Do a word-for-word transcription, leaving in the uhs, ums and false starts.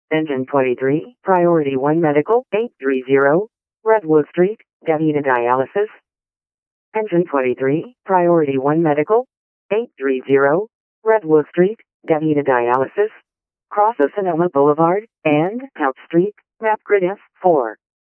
Engine twenty-three, Priority one Medical, eight three zero, Redwood Street, Davina Dialysis. Engine twenty-three, Priority one Medical, eight three zero, Redwood Street, Davina Dialysis. Cross of Sonoma Boulevard and Count Street, Map Grid F four.